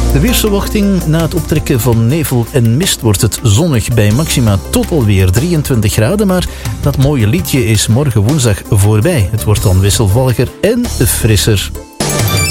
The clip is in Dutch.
De weersverwachting: na het optrekken van nevel en mist wordt het zonnig bij maxima tot alweer 23 graden. Maar dat mooie liedje is morgen woensdag voorbij. Het wordt dan wisselvalliger en frisser.